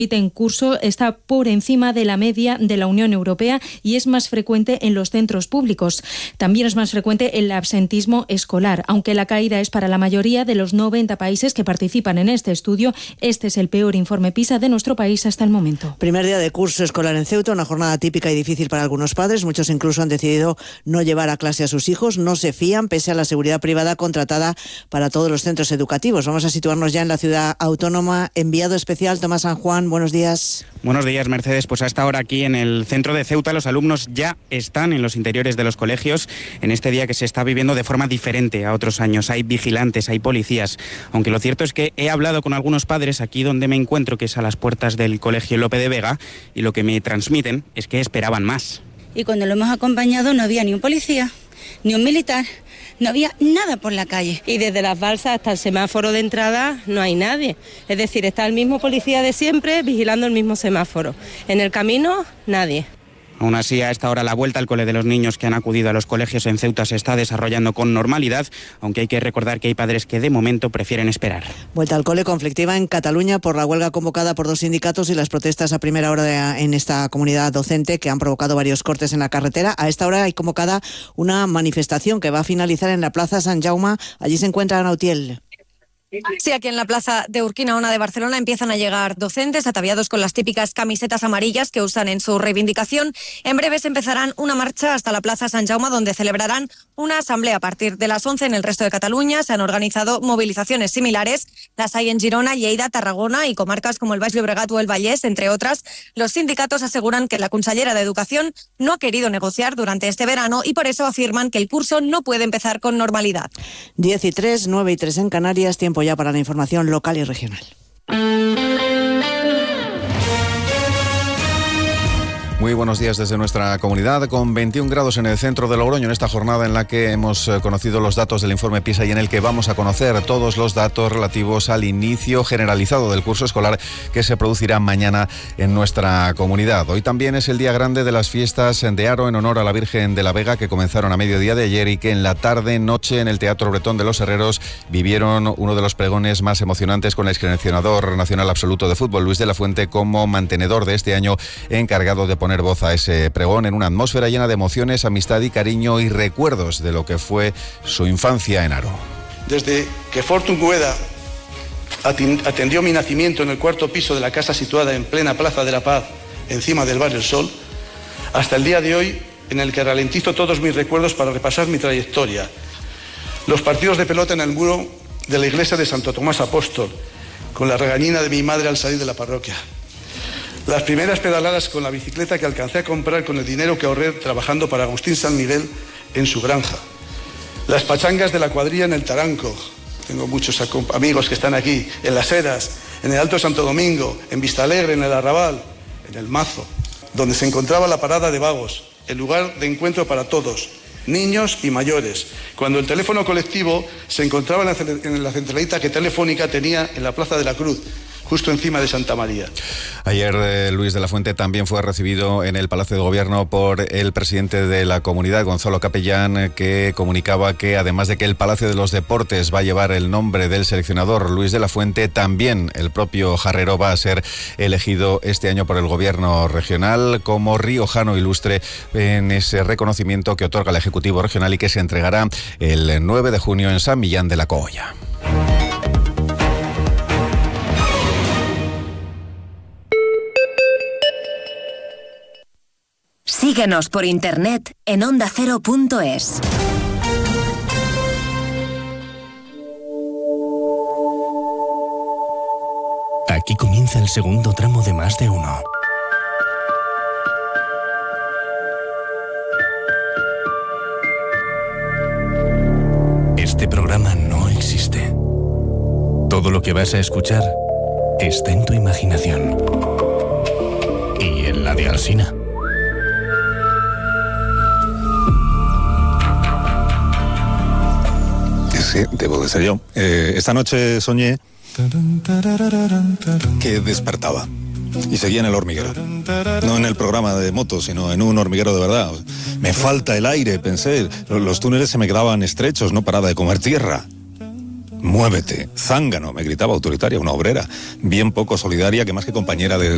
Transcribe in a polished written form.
en curso está por encima de la media de la Unión Europea y es más frecuente en los centros públicos. También es más frecuente el absentismo escolar. Aunque la caída es para la mayoría de los 90 países que participan en este estudio, este es el peor informe PISA de nuestro país hasta el momento. Primer día de curso escolar en Ceuta, una jornada típica y difícil para algunos padres. Muchos incluso han decidido no llevar a clase a sus hijos. No se fían pese a la seguridad privada contratada para todos los centros educativos. Vamos a situarnos ya en la ciudad autónoma. Enviado especial Tomás San Juan, buenos días. Buenos días, Mercedes. Pues hasta ahora aquí en el centro de Ceuta los alumnos ya están en los interiores de los colegios en este día que se está viviendo de forma diferente a otros años. Hay vigilantes, hay policías, aunque lo cierto es que he hablado con algunos padres aquí donde me encuentro, que es a las puertas del Colegio Lope de Vega, y lo que me transmiten es que esperaban más. Y cuando lo hemos acompañado no había ni un policía, ni un militar, no había nada por la calle. Y desde las balsas hasta el semáforo de entrada no hay nadie. Es decir, está el mismo policía de siempre vigilando el mismo semáforo. En el camino, nadie. Aún así, a esta hora la vuelta al cole de los niños que han acudido a los colegios en Ceuta se está desarrollando con normalidad, aunque hay que recordar que hay padres que de momento prefieren esperar. Vuelta al cole conflictiva en Cataluña por la huelga convocada por 2 sindicatos y las protestas a primera hora en esta comunidad docente que han provocado varios cortes en la carretera. A esta hora hay convocada una manifestación que va a finalizar en la Plaza Sant Jaume. Allí se encuentra Ana Utiel. Sí, aquí en la plaza de Urquinaona de Barcelona empiezan a llegar docentes ataviados con las típicas camisetas amarillas que usan en su reivindicación. En breves empezarán una marcha hasta la plaza Sant Jaume, donde celebrarán una asamblea a partir de las 11 en el resto de Cataluña. Se han organizado movilizaciones similares, las hay en Girona, Lleida, Tarragona y comarcas como el Baix Llobregat o el Vallès, entre otras. Los sindicatos aseguran que la consellera de Educación no ha querido negociar durante este verano y por eso afirman que el curso no puede empezar con normalidad. 10:03, 9:03 en Canarias, tiempo ya para la información local y regional. Muy buenos días desde nuestra comunidad, con 21 grados en el centro de Logroño, en esta jornada en la que hemos conocido los datos del informe PISA y en el que vamos a conocer todos los datos relativos al inicio generalizado del curso escolar que se producirá mañana en nuestra comunidad. Hoy también es el día grande de las fiestas de Haro en honor a la Virgen de la Vega, que comenzaron a mediodía de ayer y que en la tarde-noche en el Teatro Bretón de los Herreros vivieron uno de los pregones más emocionantes, con el seleccionador nacional absoluto de fútbol, Luis de la Fuente, como mantenedor de este año, encargado de poner voz a ese pregón en una atmósfera llena de emociones, amistad y cariño y recuerdos de lo que fue su infancia en Haro. Desde que Fortun Gueda atendió mi nacimiento en el 4º piso de la casa situada en plena Plaza de la Paz, encima del Barrio El Sol, hasta el día de hoy, en el que ralentizo todos mis recuerdos para repasar mi trayectoria. Los partidos de pelota en el muro de la iglesia de Santo Tomás Apóstol, con la regañina de mi madre al salir de la parroquia. Las primeras pedaladas con la bicicleta que alcancé a comprar con el dinero que ahorré trabajando para Agustín San Miguel en su granja. Las pachangas de la cuadrilla en el Taranco. Tengo muchos amigos que están aquí, en Las Heras, en el Alto Santo Domingo, en Vistalegre, en el Arrabal, en el Mazo, donde se encontraba la parada de vagos, el lugar de encuentro para todos, niños y mayores, cuando el teléfono colectivo se encontraba en la centralita que Telefónica tenía en la Plaza de la Cruz, justo encima de Santa María. Ayer Luis de la Fuente también fue recibido en el Palacio de Gobierno por el presidente de la comunidad, Gonzalo Capellán, que comunicaba que además de que el Palacio de los Deportes va a llevar el nombre del seleccionador Luis de la Fuente, también el propio Jarrero va a ser elegido este año por el Gobierno regional como riojano ilustre en ese reconocimiento que otorga el Ejecutivo regional y que se entregará el 9 de junio en San Millán de la Cogolla. Síguenos por internet en ondacero.es. Aquí comienza el segundo tramo de Más de Uno. Este programa no existe. Todo lo que vas a escuchar está en tu imaginación y en la de Alsina. Sí, debo de ser yo. Esta noche soñé que despertaba y seguía en el hormiguero. No en el programa de motos, sino en un hormiguero de verdad. Me falta el aire, pensé. Los túneles se me quedaban estrechos, no paraba de comer tierra. Muévete, zángano, me gritaba autoritaria, una obrera, bien poco solidaria, que más que compañera de